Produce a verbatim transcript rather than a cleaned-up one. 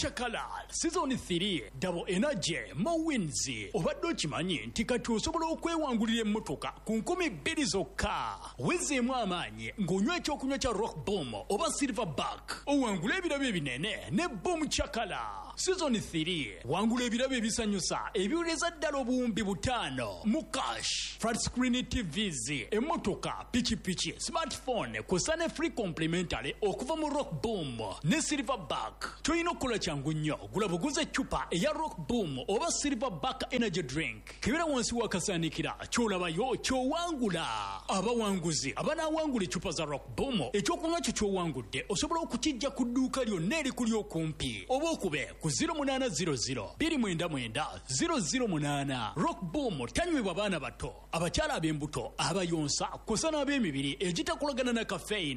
Chakala Season three Double Energy Mo Wins. Obadde okimanyi nti kati osobola okwewangulira emmotoka ku nkumi bbiri zokka. Wezeemu amaanyi ng'onywa ekyokunywa kya Rock Boom oba Silverback. Owangula ebirabo ebinene ne Boom Chakala. Season three wangula ebirabo ebisanyusa ebiwuleza ddala obuwumbi butaano mu cash. Flat screen T Vs, emmotoka, pikipiki, smartphone kw'ossa ne free complimentary okuva mu Rock Boom ne Silverback. Toyina okukola kyangu nnyo, gula buguze eccupa eya Rock Boom oba Silverback energy drink. Kebera wansi wakasaanikira ky'olabayo ky'owangula. Abawanguzi abanaawangula eccupa za Rock Boom ekyokunywa kyo ky'owangudde osobola okukijja ku dduuka lyonna erikuli okumpi oba okube ku zero eight zero zero two nine nine zero zero eight. Rock Boom tanywebwa baana bato, abakyala ab'embuto, abayonsa kw'ossa n'ab'emibiri egitakolagana na caffeine.